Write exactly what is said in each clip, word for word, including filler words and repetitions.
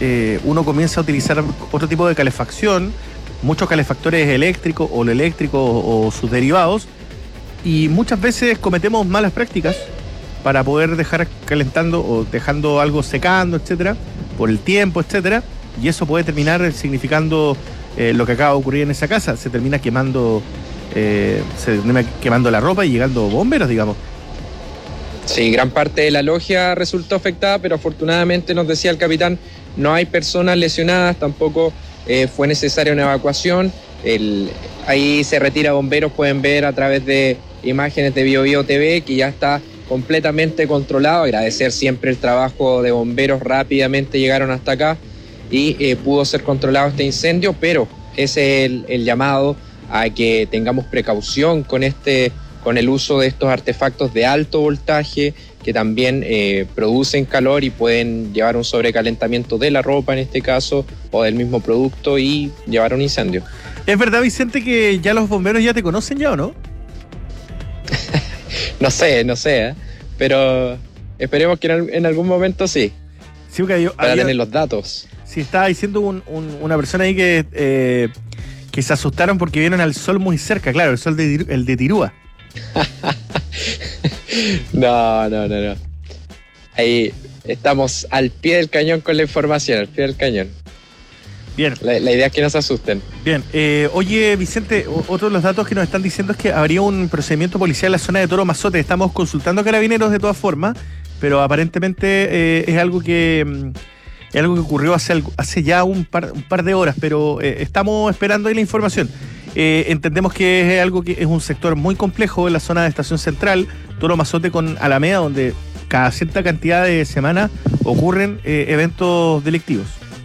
eh, uno comienza a utilizar otro tipo de calefacción, muchos calefactores eléctricos o lo eléctrico o, o sus derivados, y muchas veces cometemos malas prácticas para poder dejar calentando o dejando algo secando, etcétera, por el tiempo, etcétera, y eso puede terminar significando eh, lo que acaba de ocurrir en esa casa. Se termina quemando eh, se termina quemando la ropa y llegando bomberos, digamos. Sí, gran parte de la logia resultó afectada, pero afortunadamente, nos decía el capitán, no hay personas lesionadas, tampoco eh, fue necesaria una evacuación. El, ahí se retira bomberos, pueden ver a través de imágenes de Bio Bio T V que ya está completamente controlado. Agradecer siempre el trabajo de bomberos, rápidamente llegaron hasta acá y eh, pudo ser controlado este incendio, pero ese es el, el llamado a que tengamos precaución con este con el uso de estos artefactos de alto voltaje que también eh, producen calor y pueden llevar un sobrecalentamiento de la ropa en este caso o del mismo producto y llevar a un incendio. ¿Es verdad, Vicente, que ya los bomberos ya te conocen ya o no? No sé, no sé, ¿eh? Pero esperemos que en, en algún momento sí. Sí, porque yo, para había, tener los datos. Sí, estaba diciendo un, un, una persona ahí que, eh, que se asustaron porque vieron al sol muy cerca, claro, el sol de, el de Tirúa. No, no, no, no. Ahí estamos al pie del cañón con la información, al pie del cañón. Bien. La, la idea es que no se asusten. Bien. Eh, oye, Vicente, otro de los datos que nos están diciendo es que habría un procedimiento policial en la zona de Toro Mazote. Estamos consultando a Carabineros de todas formas, pero aparentemente eh, es algo que es algo que ocurrió hace, hace ya un par, un par de horas, pero eh, estamos esperando ahí la información. Eh, entendemos que es algo que es un sector muy complejo en la zona de Estación Central, Toro Mazote con Alameda, donde cada cierta cantidad de semanas ocurren eh, eventos delictivos.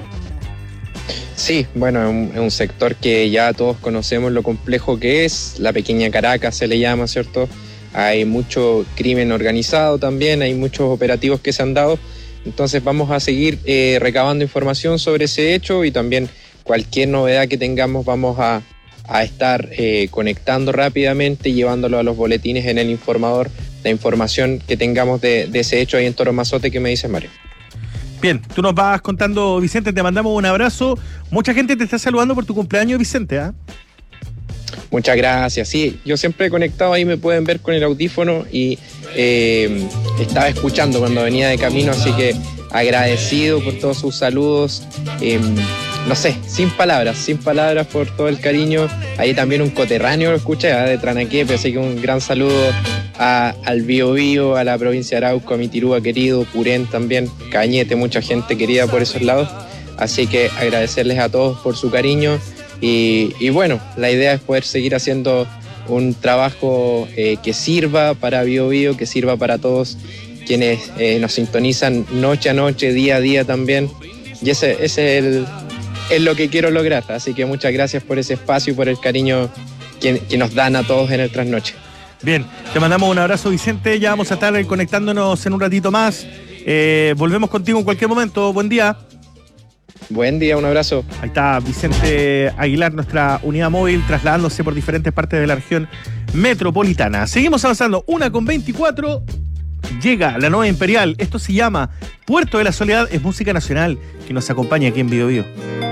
Sí, bueno, es un, es un sector que ya todos conocemos lo complejo que es, la pequeña Caracas se le llama, ¿cierto? Hay mucho crimen organizado también, hay muchos operativos que se han dado, entonces vamos a seguir eh, recabando información sobre ese hecho y también cualquier novedad que tengamos vamos a a estar eh, conectando rápidamente y llevándolo a los boletines en el informador, la información que tengamos de, de ese hecho ahí en Toro Mazote que me dice Mario. Bien, tú nos vas contando, Vicente, te mandamos un abrazo. Mucha gente te está saludando por tu cumpleaños, Vicente, ¿ah? ¿eh? Muchas gracias, sí, yo siempre he conectado, ahí me pueden ver con el audífono y eh, estaba escuchando cuando venía de camino, así que agradecido por todos sus saludos. Eh, No sé, sin palabras, sin palabras por todo el cariño. Ahí también un coterráneo lo escuché, ¿eh? De Tranaquepe, así que un gran saludo a, al Bio Bio, a la provincia de Arauco, a mi Tirúa querido, Purén también, Cañete, mucha gente querida por esos lados. Así que agradecerles a todos por su cariño y, y bueno, la idea es poder seguir haciendo un trabajo eh, que sirva para Bio Bio, que sirva para todos quienes eh, nos sintonizan noche a noche, día a día también. Y ese, ese es el... es lo que quiero lograr, así que muchas gracias por ese espacio y por el cariño que, que nos dan a todos en el Trasnoche. Bien, te mandamos un abrazo, Vicente, ya vamos a estar conectándonos en un ratito más, eh, volvemos contigo en cualquier momento, buen día. Buen día, un abrazo. Ahí está Vicente Aguilar, nuestra unidad móvil, trasladándose por diferentes partes de la región metropolitana. Seguimos avanzando, una con veinticuatro. Llega la nueva Imperial, esto se llama Puerto de la Soledad, es música nacional que nos acompaña aquí en Bio Bio.